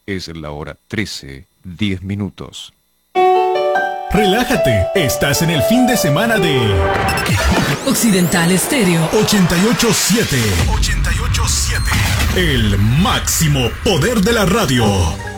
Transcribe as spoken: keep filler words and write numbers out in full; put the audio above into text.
Es la hora trece, diez minutos. Relájate, estás en el fin de semana de Occidental Estéreo ochenta y ocho siete. ochenta y ocho siete. El máximo poder de la radio.